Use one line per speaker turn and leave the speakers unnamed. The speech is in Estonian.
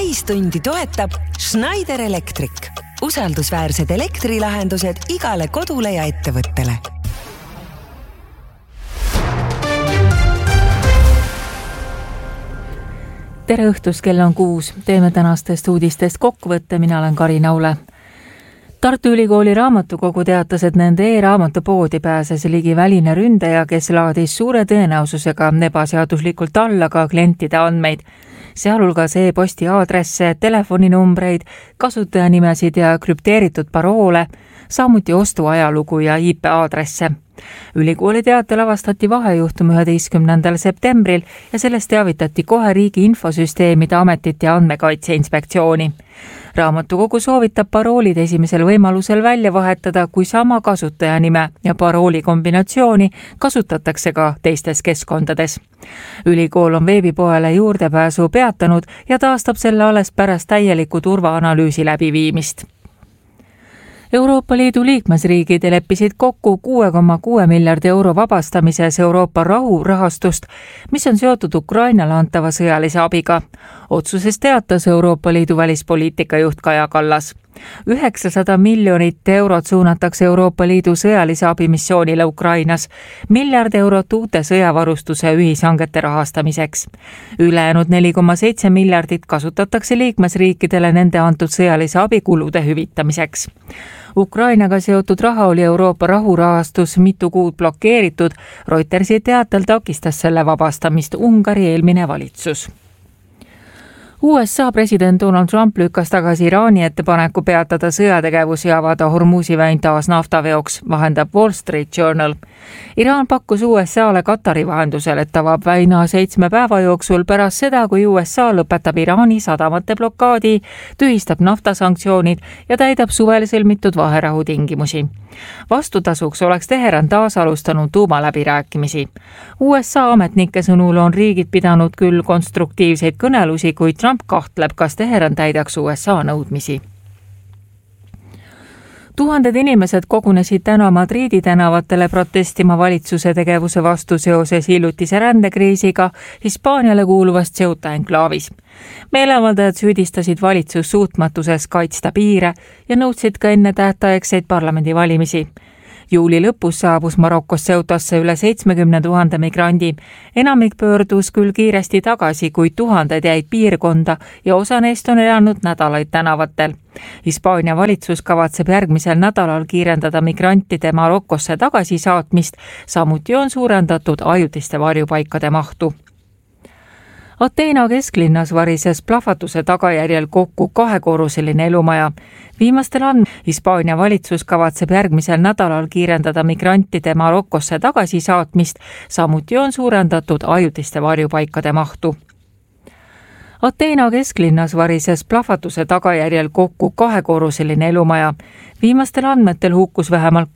Ühistundi toetab Schneider Electric. Usaldusväärsed elektrilahendused igale kodule ja ettevõttele.
Tere õhtus, kell on 6. Teeme tänastest uudistest kokkuvõtte, mina olen Kari Naule. Tartu Ülikooli raamatukogu teatas, et nende e-raamatupoodi pääses ligi väline ründaja, kes laadis suure tõenäosusega ebaseaduslikult alla ka klientide andmeid, sealhulgas e-posti aadresse, telefoninumbreid, kasutajanimesid ja krüpteeritud paroole, samuti ostuajalugu ja IP-aadresse. Ülikooli teatel avastati vahejuhtum 11. septembril ja sellest teavitati kohe Riigi Infosüsteemide Ametit ja Andmekaitse Inspektsiooni. Raamatukogu soovitab paroolid esimesel võimalusel välja vahetada, kui sama kasutajanime ja parooli kombinatsiooni kasutatakse ka teistes keskkondades. Ülikool on veebipoele juurdepääsu peatanud ja taastab selle alles pärast täieliku turvaanalüüsi läbiviimist. Euroopa Liidu liikmesriigid leppisid kokku 6,6 miljardi euro vabastamises Euroopa rahurahastust, mis on seotud Ukrainale antava sõjalise abiga. Otsusest teatas Euroopa Liidu välispoliitika juht Kaja Kallas. 900 miljonit eurot suunatakse Euroopa Liidu sõjalise abimissioonile Ukrainas, miljard eurot uute sõjavarustuse ühishangete rahastamiseks. Ülejäänud 4,7 miljardit kasutatakse liikmesriikidele nende antud sõjalise abikulude hüvitamiseks. Ukrainaga seotud raha oli Euroopa rahurahastus mitu kuud blokeeritud, Reutersi teatel takistas selle vabastamist Ungari eelmine valitsus. USA president Donald Trump lükkas tagasi Iraani ettepaneku peatada sõjategevus ja avada Hormuzi väin taas naftaveoks, vahendab Wall Street Journal. Iraan pakkus USA'le Katari vahendusel, et avab väina 7 päeva jooksul pärast seda, kui USA lõpetab Iraani sadamate blokaadi, tühistab naftasanktsioonid ja täidab suvel sõlmitud vaherahu tingimusi. Vastutasuks oleks Teheran taas alustanud tuumaläbirääkimisi. USA ametnike sõnul on riigid pidanud küll konstruktiivseid kõnelusi, kuid Trump kahtleb, kas Teheran täidaks USA nõudmisi. Tuhanded inimesed kogunesid täna Madridi tänavatele protestima valitsuse tegevuse vastu seoses hiljutise rändekriisiga Hispaaniale kuuluvast Ceuta enklaavis. Meeleavaldajad süüdistasid valitsus suutmatuses kaitsta piire ja nõudsid ka enne tähtaegseid parlamendivalimisi. Juuli lõpus saabus Marokost Ceutasse üle 70 000 migrandi. Enamik pöördus küll kiiresti tagasi, kuid tuhanded jäid piirkonda ja osa neist on elanud nädalaid tänavatel. Hispaania valitsus kavatseb järgmisel nädalal kiirendada migrantide Marokosse tagasisaatmist, samuti on suurendatud ajutiste varjupaikade mahtu. Ateena kesklinnas varises plahvatuse tagajärjel kokku 2-korruseline elumaja. Viimastel Hispaania valitsus kavatseb järgmisel nädalal kiirendada migrantide Marokosse tagasisaatmist, samuti on suurendatud ajutiste varjupaikade mahtu. Ateena kesklinnas varises plahvatuse tagajärjel kokku 2-korruseline elumaja. Viimastel andmetel hukkus vähemalt